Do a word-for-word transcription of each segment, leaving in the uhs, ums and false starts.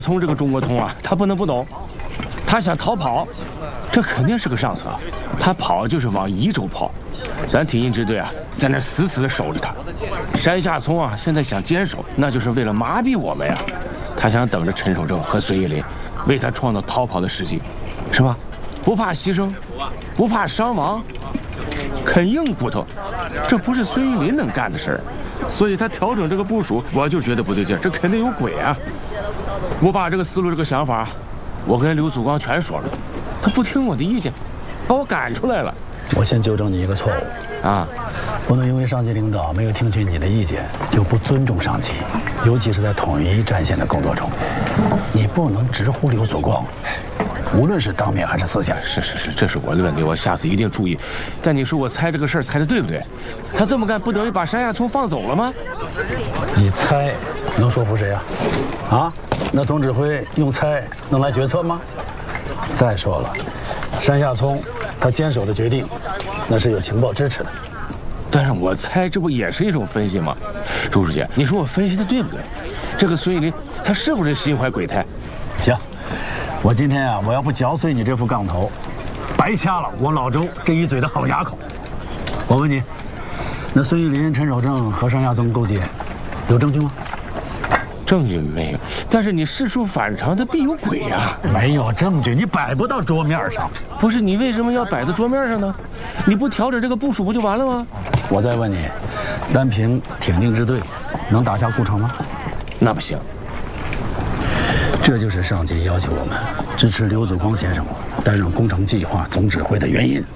从这个中国通啊，他不能不懂。他想逃跑，这肯定是个上策。他跑就是往宜州跑，咱挺进支队啊，在那死死的守着他。山下聪啊，现在想坚守，那就是为了麻痹我们呀。他想等着陈守正和孙玉林，为他创造逃跑的时机，是吧？不怕牺牲，不怕伤亡，啃硬骨头，这不是孙玉林能干的事儿。所以他调整这个部署，我就觉得不对劲，这肯定有鬼啊！我把这个思路、这个想法，我跟刘祖光全说了，他不听我的意见，把我赶出来了。 我先纠正你一个错误啊， 不能因为上级领导没有听取你的意见就不尊重上级，尤其是在统一战线的工作中，你不能直呼刘祖光，无论是当面还是私下。 是是是，这是我的问题，我下次一定注意。但你说我猜这个事儿猜的对不对？他这么干不等于把山下聪放走了吗？ 你猜能说服谁啊？啊？那总指挥用猜能来决策吗？再说了，山下聪他坚守的决定，那是有情报支持的。 但是我猜这不也是一种分析吗？周书记，你说我分析的对不对？这个孙玉林他是不是心怀鬼胎？ 行，我今天啊，我要不嚼碎你这副杠头，白掐了我老周这一嘴的好牙口。我问你，那孙玉林、陈守正和山下聪勾结，有证据吗？ 证据没有，但是你事出反常，他必有鬼呀、 啊！没有证据，你摆不到桌面上。 不是你为什么要摆在桌面上呢？你不调整这个部署不就完了吗？ 我再问你，单凭挺进支队，能打下顾城吗？ 那不行。 这就是上级要求我们支持刘祖光先生担任工程计划总指挥的原因。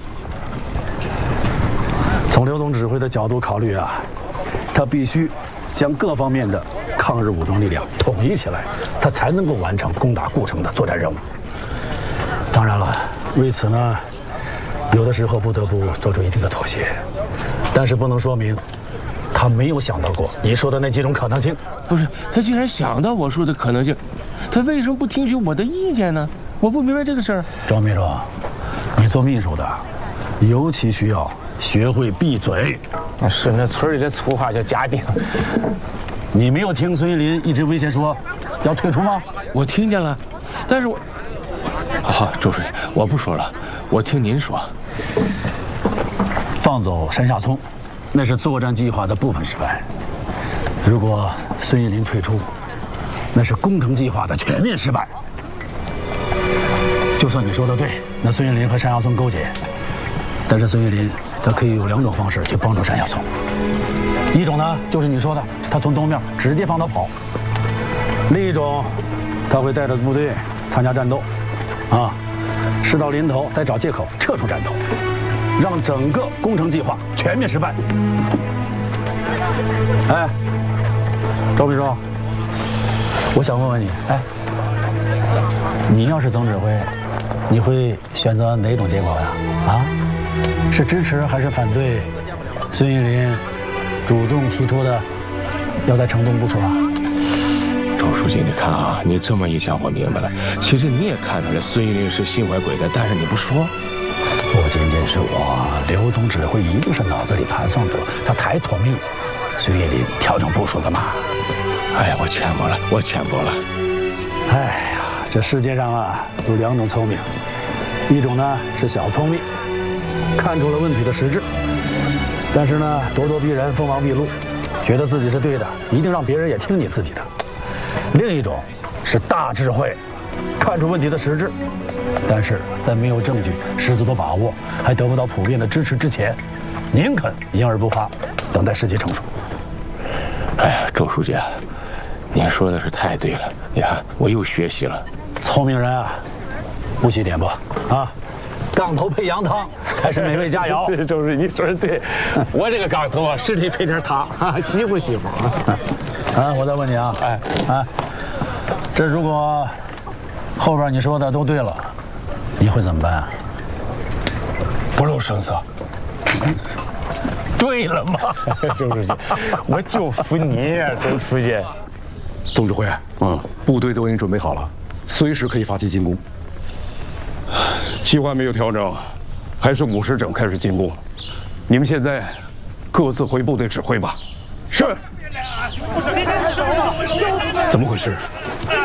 从刘总指挥的角度考虑啊，他必须将各方面的抗日武装力量统一起来，他才能够完成攻打顾城的作战任务。当然了，为此呢，有的时候不得不做出一定的妥协，但是不能说明他没有想到过你说的那几种可能性。 不是，他既然想到我说的可能性，他为什么不听取我的意见呢？我不明白这个事儿。 赵秘书，你做秘书的，尤其需要学会闭嘴。 啊，是那村里的粗话叫夹顶。 你没有听孙玉林一直威胁说要退出吗？ 我听见了，但是我……好，周书记，我不说了，我听您说。 放走山下聪，那是作战计划的部分失败。如果孙玉林退出，那是工程计划的全面失败。就算你说的对，那孙玉林和山下聪勾结，但是孙玉林他可以有两种方式去帮助山下聪。一种呢，就是你说的，他从东面直接放他跑；另一种，他会带着部队参加战斗，啊，事到临头再找借口撤出战斗，让整个工程计划全面失败。哎，周秘书，我想问问你，哎，你要是总指挥，你会选择哪种结果呀？啊，是支持还是反对孙玉林主动提出的要在城东部署啊？ 周书记，你看啊，你这么一讲我明白了。其实你也看出来孙玉林是心怀鬼胎，但是你不说。 不仅仅是我，刘总指挥一定是脑子里盘算过，他才同意孙玉林调整部署的嘛。 哎呀，我浅薄了，我浅薄了。 哎呀，这世界上啊有两种聪明，一种呢是小聪明，看出了问题的实质，但是呢咄咄逼人，锋芒毕露，觉得自己是对的，一定让别人也听你自己的。另一种是大智慧，看出问题的实质，但是在没有证据、十足的把握，还得不到普遍的支持之前，宁肯言而不发，等待时机成熟。 哎呀，周书记，您说的是太对了。你看，我又学习了。 聪明人啊，不许点拨啊！杠头配羊汤才是美味佳肴。 是周书记，你说的对。我这个杠头啊，是得配点汤啊，稀乎稀乎。 啊，我再问你啊，哎哎，这如果后边你说的都对了，你会怎么办啊？ 不露声色。 对了嘛， 周书记，我就服你呀，周书记。 总指挥，嗯，部队都已经准备好了，随时可以发起进攻。 计划没有调整，还是五时整开始进攻。你们现在各自回部队指挥吧。 是。怎么回事？